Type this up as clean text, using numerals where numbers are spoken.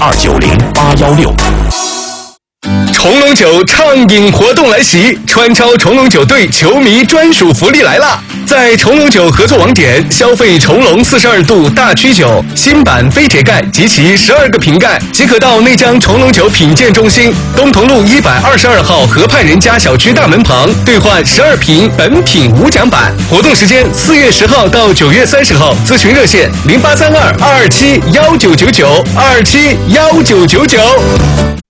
290-816。 重龙酒畅饮活动来袭，川超重龙酒队球迷专属福利来啦！在重龙酒合作网点消费重龙42度大曲酒新版飞铁盖及其12个瓶盖，即可到内江重龙酒品鉴中心东同路122号河畔人家小区大门旁兑换12瓶本品无奖版。活动时间4月10号到9月30号，咨询热线0832-227-1999，227-1999。